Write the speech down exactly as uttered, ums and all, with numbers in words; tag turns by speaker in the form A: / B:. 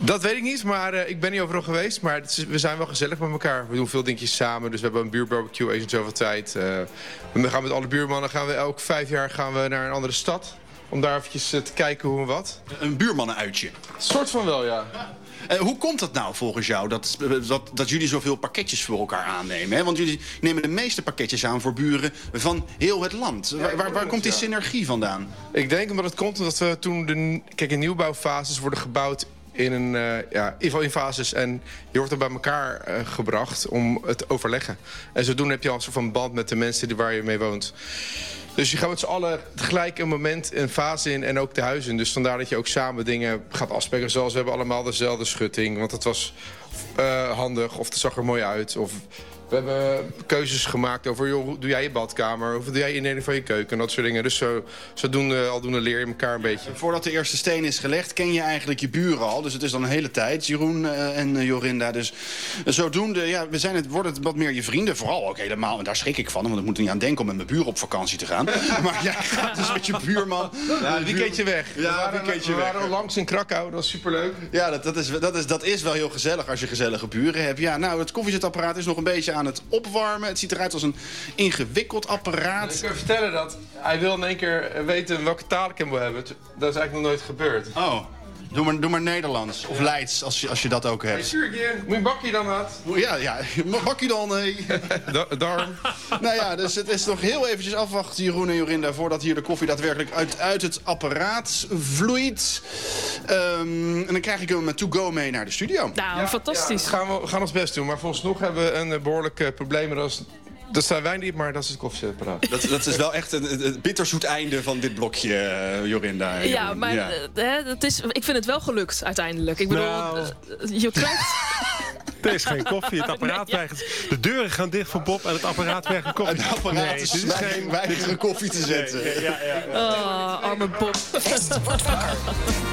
A: Dat weet ik niet, maar uh, ik ben niet overal geweest. Maar het is, we zijn wel gezellig met elkaar. We doen veel dingetjes samen. Dus we hebben een buurbarbecue eens in zoveel tijd. Uh, we gaan met alle buurmannen gaan we elke vijf jaar gaan we naar een andere stad. Om daar eventjes uh, te kijken hoe en wat.
B: Een buurmannenuitje.
A: Een soort van wel, ja.
B: Uh, hoe komt het nou volgens jou dat, dat, dat jullie zoveel pakketjes voor elkaar aannemen? Hè? Want jullie nemen de meeste pakketjes aan voor buren van heel het land. Ja, waar, waar, waar komt die synergie vandaan?
A: Ik denk omdat het komt omdat we toen... De, kijk, in nieuwbouwfases worden gebouwd in een uh, ja, in ieder geval in fases. En je wordt er bij elkaar uh, gebracht om het te overleggen. En zodoende heb je al een soort van band met de mensen die waar je mee woont. Dus je gaat met z'n allen tegelijk een moment, een fase in en ook de huizen. Dus vandaar dat je ook samen dingen gaat afspreken. Zoals we hebben allemaal dezelfde schutting. Want het was uh, handig of het zag er mooi uit. Of we hebben keuzes gemaakt over, joh, hoe doe jij je badkamer? Of doe jij je indeling van je keuken? En dat soort dingen. Dus zo, zodoende, aldoende leer je elkaar een beetje.
B: Voordat de eerste steen is gelegd, ken je eigenlijk je buren al. Dus het is dan een hele tijd, Jeroen uh, en uh, Jorinda. Dus uh, zodoende, ja, we zijn het, worden het wat meer je vrienden. Vooral ook helemaal, en daar schrik ik van. Want ik moet er niet aan denken om met mijn buren op vakantie te gaan. Maar jij gaat dus met je buurman...
A: Ja, een weekendje weg.
B: Ja,
A: we waren,
B: een weekendje
A: we
B: weg.
A: waren langs in Krakau, dat was superleuk.
B: Ja, dat, dat, is, dat, is, dat is wel heel gezellig als je gezellige buren hebt. Ja, nou, het koffiezetapparaat is nog een beetje aan het opwarmen. Het ziet eruit als een ingewikkeld apparaat.
A: Ik kan je vertellen dat hij wil in één keer weten welke taal ik hem wil hebben. Dat is eigenlijk nog nooit gebeurd.
B: Oh, doe maar, doe maar Nederlands of Leids als je, als je dat ook hebt.
A: Hey, Sjoerdje, moet je een bakje dan wat?
B: Ja, ja, bakje dan. Hey.
A: Da Darm.
B: Nou ja, dus het is nog heel eventjes afwachten, Jeroen en Jorinda, voordat hier de koffie daadwerkelijk uit, uit het apparaat vloeit. Um, en dan krijg ik hem met to go mee naar de studio.
C: Nou,
A: Ja,
C: fantastisch.
A: Ja, gaan we, we gaan ons best doen, maar volgens nog hebben we een uh, behoorlijk uh, probleem. Dat, is, dat zijn wij niet, maar dat is het koffiezetapparaat.
B: Dat, dat is wel echt een, een bitterzoet einde van dit blokje, uh, Jorinda.
C: Ja,
B: Jeroen.
C: maar
B: Ja.
C: uh, het is, ik vind het wel gelukt uiteindelijk. Ik bedoel,
D: Nou.
C: uh, je krijgt...
D: Er is geen koffie, het apparaat
C: Nee, ja.
D: weigert. De deuren gaan dicht voor Bob en het apparaat weigert koffie.
B: Het apparaat
D: Nee,
B: is
D: dit is geen...
B: weigeren koffie te zetten.
D: Ja, ja.
C: Oh, arme Bob.
E: West wordt wakker.